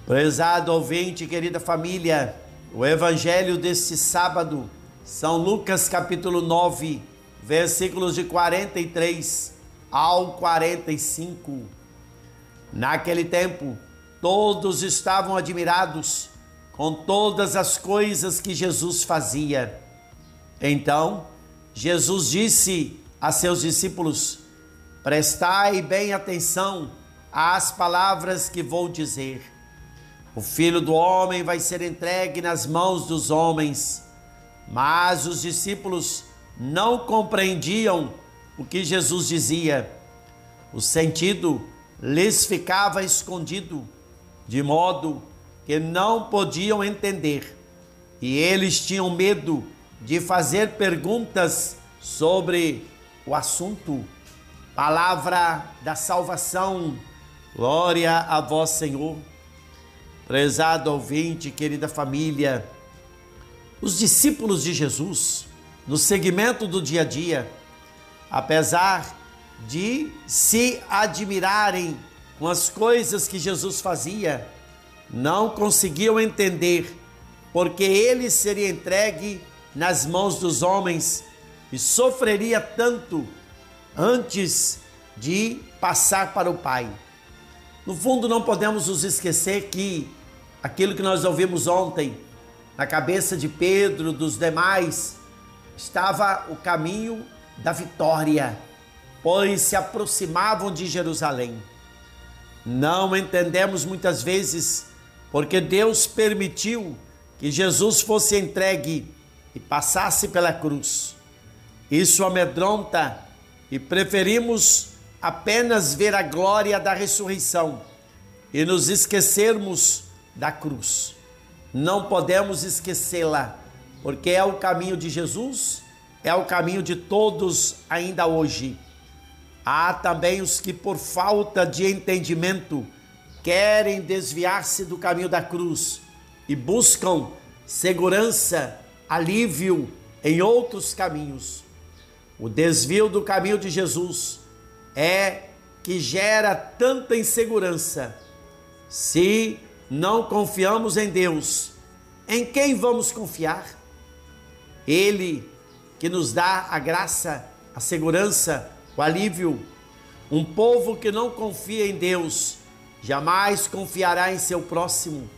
Prezado ouvinte, querida família, o evangelho deste sábado, São Lucas capítulo 9, versículos de 43 ao 45. Naquele tempo, todos estavam admirados com todas as coisas que Jesus fazia. Então, Jesus disse a seus discípulos: prestai bem atenção às palavras que vou dizer. O Filho do Homem vai ser entregue nas mãos dos homens. Mas os discípulos não compreendiam o que Jesus dizia. O sentido lhes ficava escondido, de modo que não podiam entender. E eles tinham medo de fazer perguntas sobre o assunto. Palavra da salvação. Glória a vós, Senhor. Prezado ouvinte, querida família, os discípulos de Jesus, no segmento do dia a dia, apesar de se admirarem com as coisas que Jesus fazia, não conseguiam entender porque ele seria entregue nas mãos dos homens e sofreria tanto antes de passar para o Pai. No fundo, não podemos nos esquecer que aquilo que nós ouvimos ontem, na cabeça de Pedro, dos demais, estava o caminho da vitória, pois se aproximavam de Jerusalém. Não entendemos muitas vezes porque Deus permitiu que Jesus fosse entregue e passasse pela cruz. Isso amedronta e preferimos apenas ver a glória da ressurreição e nos esquecermos da cruz. Não podemos esquecê-la, porque é o caminho de Jesus, é o caminho de todos ainda hoje. Há também os que, por falta de entendimento, querem desviar-se do caminho da cruz e buscam segurança, alívio em outros caminhos. O desvio do caminho de Jesus é que gera tanta insegurança. Se não confiamos em Deus, em quem vamos confiar? Ele que nos dá a graça, a segurança, o alívio. Um povo que não confia em Deus jamais confiará em seu próximo.